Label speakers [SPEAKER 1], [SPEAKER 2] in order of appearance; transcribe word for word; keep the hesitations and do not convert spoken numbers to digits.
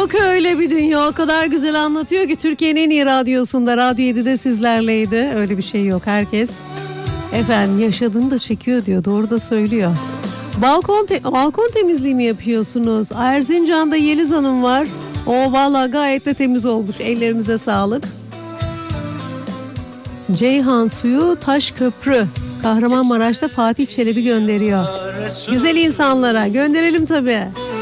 [SPEAKER 1] Yok öyle bir dünya, o kadar güzel anlatıyor ki Türkiye'nin en iyi radyosunda, Radyo yedide sizlerleydi. Öyle bir şey yok, herkes efendim yaşadığını da çekiyor diyor, doğru da söylüyor. Balkon te- balkon temizliği mi yapıyorsunuz? Erzincan'da Yeliz Hanım var. O valla gayet de temiz olmuş, ellerimize sağlık. Ceyhan Suyu Taşköprü, Kahramanmaraş'ta Fatih Çelebi gönderiyor. Güzel insanlara gönderelim tabii.